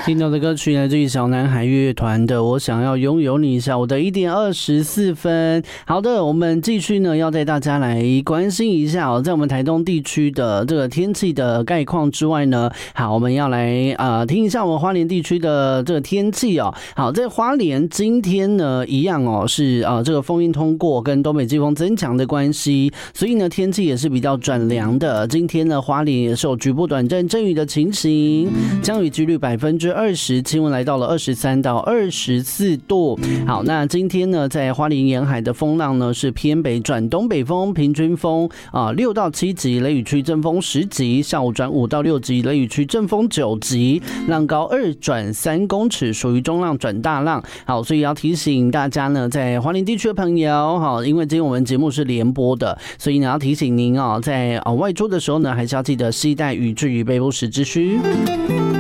听到的歌曲来自于小男孩乐团的《我想要拥有你》，下午的1:24分。好的，我们继续呢，要带大家来关心一下在我们台东地区的这个天气的概况之外呢，好，我们要来听一下我们花莲地区的这个天气哦。好，在花莲今天呢，一样是这个风音通过跟东北季风增强的关系，所以呢天气也是比较转凉的。今天呢，花莲也是有局部短暂阵雨的情形，降雨几率20%，气温来到了23到24度。好，那今天呢，在花莲沿海的风浪呢是偏北转东北风，平均风6到7级，雷雨区阵风10级，下午转5到6级，雷雨区阵风9级，浪高2转3公尺，属于中浪转大浪。好，所以要提醒大家呢，在花莲地区的朋友，好，因为今天我们节目是联播的，所以呢要提醒您在外出的时候呢，还是要记得携带雨具与备不时之需。